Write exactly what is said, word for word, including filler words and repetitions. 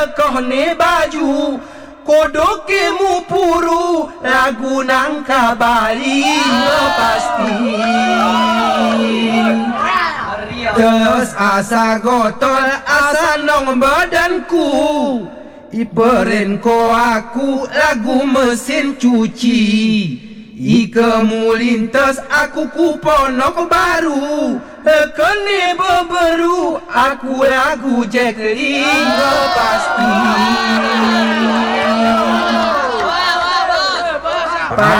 Kohne baju kodok ke mupuru lagu nang kabali pasti. Terus asa gotol asa nong badanku Iperen ko aku lagu mesin cuci Ike mulintes aku kuponok baru Kene beberu aku lagu Jacqueline pasti.